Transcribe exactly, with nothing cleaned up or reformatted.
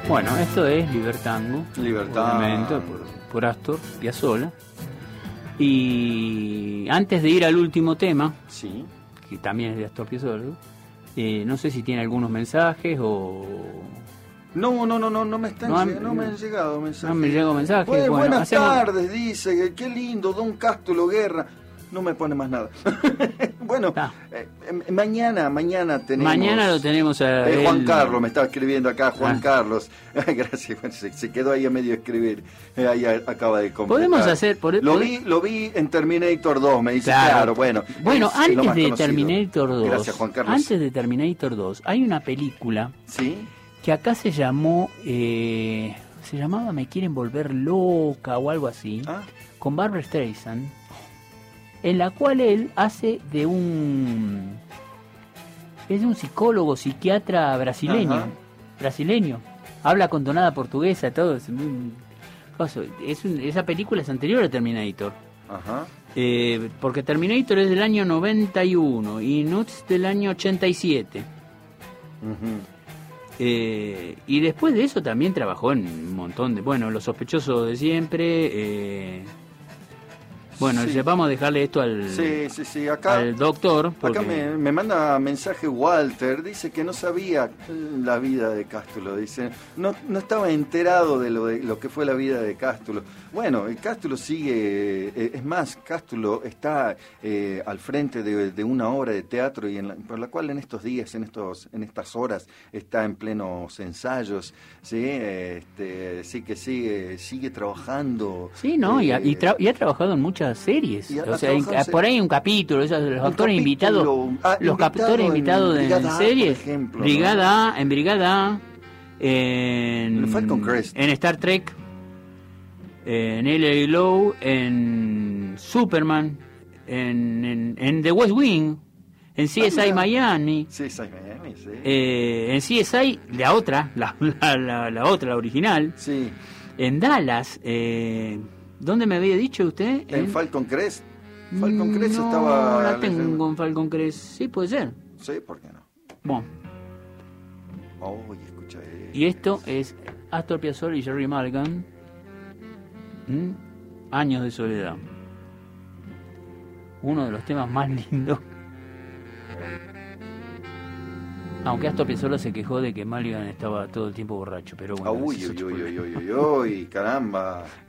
Bueno, esto es Libertango. Libertango. Por, por Astor Piazzolla. Y antes de ir al último tema, sí, que también es de Astor Piazzolla, eh, no sé si tiene algunos mensajes o... No, no, no, no, no me están no, lleg- no me han llegado mensajes. No me llegó mensajes. Bueno, bueno, buenas hacemos... tardes, dice, que qué lindo, Don Cástulo Guerra. No me pone más nada. Bueno, eh, eh, mañana, mañana tenemos... Mañana lo tenemos a... Eh, Juan él... Carlos, me estaba escribiendo acá, Juan ah. Carlos. Gracias, Juan, se, se quedó ahí a medio escribir. Eh, ahí a, acaba de completar. Podemos hacer... Por... Lo vi, lo vi en Terminator dos, me dice, claro, claro, bueno. Bueno, es, antes es lo más de conocido. Terminator dos... Gracias, Juan Carlos. Antes de Terminator dos, hay una película... ¿Sí? Que acá se llamó... Eh, se llamaba Me quieren volver loca o algo así. ¿Ah? Con Barbra Streisand. En la cual él hace de un... Es de un psicólogo, psiquiatra brasileño. Ajá. Brasileño. Habla con tonada portuguesa, todo. Es un, es un, esa película es anterior a Terminator. Ajá. Eh, porque Terminator es del año noventa y uno y Nuts del año ochenta y siete. Uh-huh. Eh, y después de eso también trabajó en un montón de... Bueno, Los Sospechosos de Siempre... Eh, Bueno, sí. vamos a dejarle esto al, sí, sí, sí. Acá, al doctor. Porque... Acá me, me manda mensaje Walter, dice que no sabía la vida de Cástulo, dice, no, no estaba enterado de lo, de lo que fue la vida de Cástulo. Bueno, el Cástulo sigue, eh, es más, Cástulo está eh, al frente de, de una obra de teatro y en la, por la cual en estos días, en estos, en estas horas, está en plenos ensayos, sí, este, sí que sigue, sigue trabajando. Sí, no, eh, y, ha, y, tra y ha trabajado en muchas series. Y o sea, en, por ahí un capítulo, esos, los actores capítulo, invitados, ah, los captores invitados de en series, por ejemplo, Brigada ¿no? A, en Brigada A, en, Falcon Crest, en Star Trek, en L A Law, en Superman, en, en, en The West Wing, en C S I ah, Miami, C S I Miami, sí. eh, en C S I la otra, la, la, la, la otra, la original, sí. En Dallas, eh, ¿dónde me había dicho usted? En, en Falcon Crest. Falcon Crest no, estaba... No la tengo en Falcon Crest. Sí, puede ser. Sí, ¿por qué no? Bueno. Oh, y escucha eso. Y esto es Astor Piazzolla y Jerry Mulligan. ¿Mm? Años de soledad. Uno de los temas más lindos. Aunque Astor Piazzolla se quejó de que Mulligan estaba todo el tiempo borracho, pero bueno. Ah, uy, uy, uy, uy, uy, uy, uy, caramba.